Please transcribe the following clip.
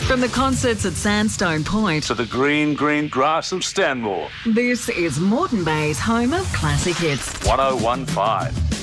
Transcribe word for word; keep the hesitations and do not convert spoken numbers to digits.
From the concerts at Sandstone Point to the green, green grass of Stanmore. This is Moreton Bay's home of classic hits. one oh one point five.